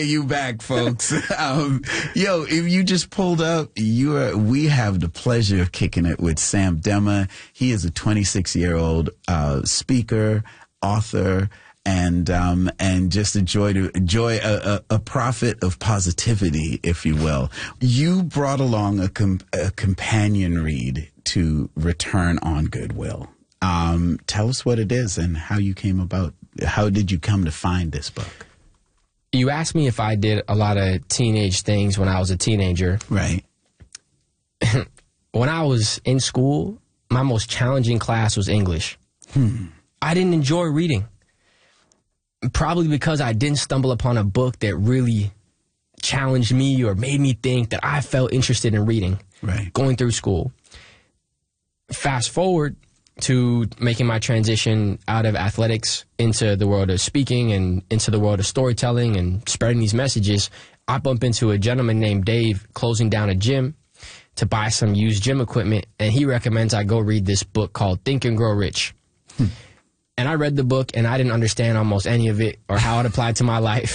You back, folks. If you just pulled up, we have the pleasure of kicking it with Sam Demmer. He is a 26-year-old speaker, author, and just a prophet of positivity, if you will. You brought along a companion read to Return on Goodwill. Tell us what it is and how you came about. How did you come to find this book? You asked me if I did a lot of teenage things when I was a teenager. Right. When I was in school, my most challenging class was English. I didn't enjoy reading. Probably because I didn't stumble upon a book that really challenged me or made me think that I felt interested in reading. Right. Going through school. Fast forward to making my transition out of athletics into the world of speaking and into the world of storytelling and spreading these messages, I bump into a gentleman named Dave closing down a gym to buy some used gym equipment, and he recommends I go read this book called Think and Grow Rich. And I read the book, and I didn't understand almost any of it or how it applied to my life.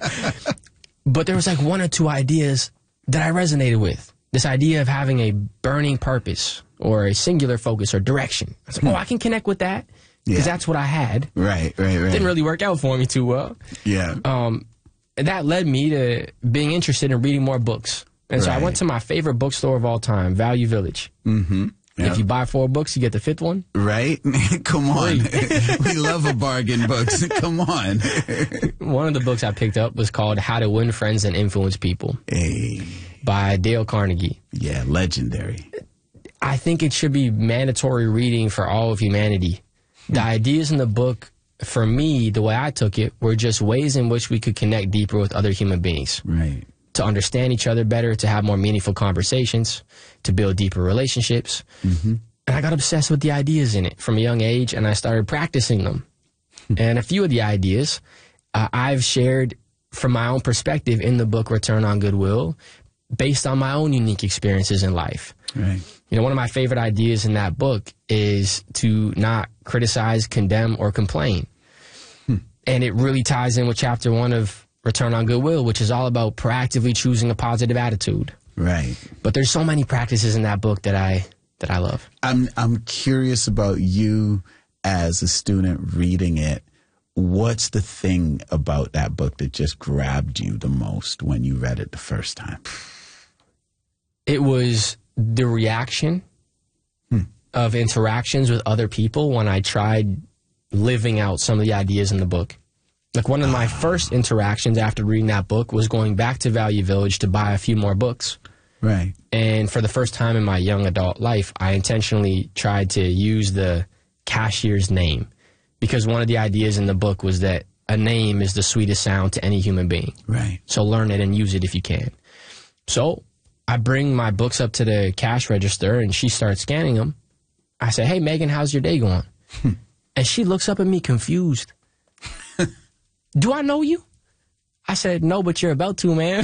But there was like one or two ideas that I resonated with. This idea of having a burning purpose or a singular focus or direction. I was like, I can connect with that because that's what I had. Right. Didn't really work out for me too well. Yeah. And that led me to being interested in reading more books. And so I went to my favorite bookstore of all time, Value Village. Mm-hmm. Yep. If you buy 4 books, you get the 5th one. Right? Come on. We love a bargain books. Come on. One of the books I picked up was called How to Win Friends and Influence People by Dale Carnegie. Yeah, legendary. I think it should be mandatory reading for all of humanity. The ideas in the book, for me, the way I took it, were just ways in which we could connect deeper with other human beings. Right. To understand each other better, to have more meaningful conversations, to build deeper relationships. Mm-hmm. And I got obsessed with the ideas in it from a young age, and I started practicing them. And a few of the ideas I've shared from my own perspective in the book Return on Goodwill, based on my own unique experiences in life. Right. You know, one of my favorite ideas in that book is to not criticize, condemn, or complain. And it really ties in with chapter 1 of Return on Goodwill, which is all about proactively choosing a positive attitude. Right. But there's so many practices in that book that I love. I'm curious about you as a student reading it. What's the thing about that book that just grabbed you the most when you read it the first time? It was the reaction of interactions with other people when I tried living out some of the ideas in the book. Like one of my first interactions after reading that book was going back to Value Village to buy a few more books. Right. And for the first time in my young adult life, I intentionally tried to use the cashier's name because one of the ideas in the book was that a name is the sweetest sound to any human being. Right. So learn it and use it if you can. So I bring my books up to the cash register and she starts scanning them. I say, "Hey, Megan, how's your day going?" And she looks up at me confused. "Do I know you?" I said, "No, but you're about to, man."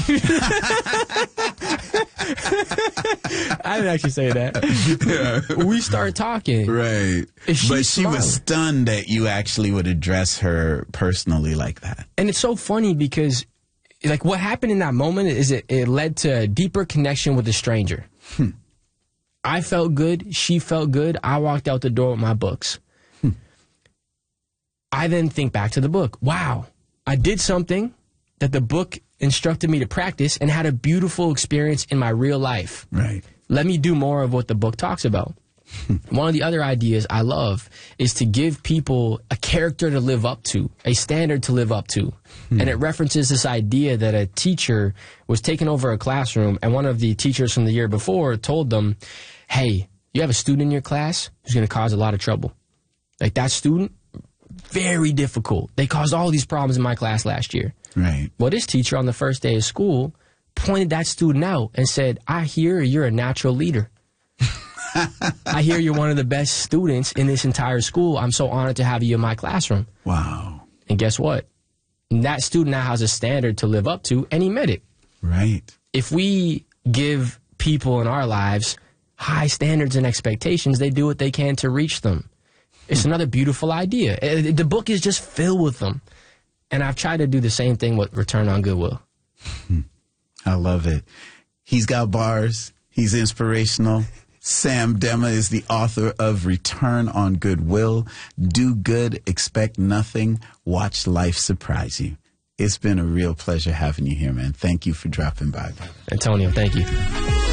I didn't actually say that. Yeah. We started talking. Right. But she was stunned that you actually would address her personally like that. And it's so funny because, like, what happened in that moment is it led to a deeper connection with a stranger. I felt good. She felt good. I walked out the door with my books. I then think back to the book. Wow, I did something that the book instructed me to practice and had a beautiful experience in my real life. Right. Let me do more of what the book talks about. One of the other ideas I love is to give people a character to live up to, a standard to live up to. And it references this idea that a teacher was taking over a classroom and one of the teachers from the year before told them, "Hey, you have a student in your class who's going to cause a lot of trouble. Like that student, very difficult. They caused all these problems in my class last year." Right. Well, this teacher on the first day of school pointed that student out and said, "I hear you're a natural leader. I hear you're one of the best students in this entire school. I'm so honored to have you in my classroom." Wow. And guess what? That student now has a standard to live up to, and he met it. Right. If we give people in our lives high standards and expectations, they do what they can to reach them. It's another beautiful idea. The book is just filled with them. And I've tried to do the same thing with Return on Goodwill. I love it. He's got bars. He's inspirational. Sam Demma is the author of Return on Goodwill. Do good, expect nothing, watch life surprise you. It's been a real pleasure having you here, man. Thank you for dropping by. Antonio, thank you.